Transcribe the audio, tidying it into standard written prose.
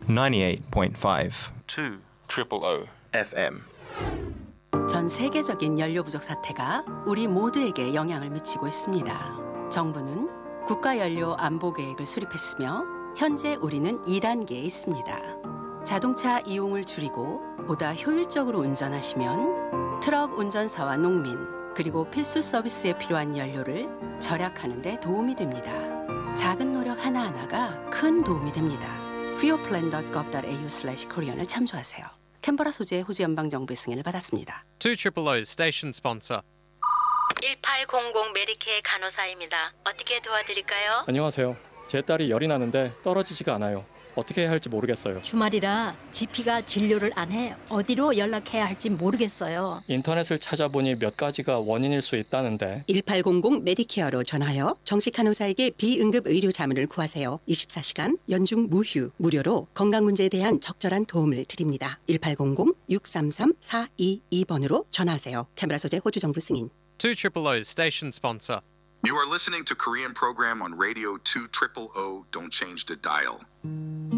98.5 2 FM. 전 세계적인 연료 부족 사태가 우리 모두에게 영향을 미치고 있습니다. 정부는 국가연료 안보 계획을 수립했으며 현재 우리는 2단계에 있습니다. 자동차 이용을 줄이고 보다 효율적으로 운전하시면 트럭 운전사와 농민 그리고 필수 서비스에 필요한 연료를 절약하는 데 도움이 됩니다. 작은 노력 하나하나가 큰 도움이 됩니다. fuelplan.gov.au/korean을 참조하세요. 캔버라 소재 호주 연방정부의 승인을 받았습니다. 200 station sponsor. 1800 메디케어 간호사입니다. 어떻게 도와드릴까요? 안녕하세요. 제 딸이 열이 나는데 떨어지지가 않아요. 어떻게 해야 할지 모르겠어요. 주말이라 GP가 진료를 안 해. 어디로 연락해야 할지 모르겠어요. 인터넷을 찾아보니 몇 가지가 원인일 수 있다는데 1800 메디케어로 전화하여 정식 간호사에게 비응급 의료 자문을 구하세요. 24시간 연중 무휴 무료로 건강 문제에 대한 적절한 도움을 드립니다. 1800-633-422번으로 전화하세요. 캔버라 소재 호주 정부 승인. 200 station sponsor. You are listening to Korean program on radio 200. Don't change the dial.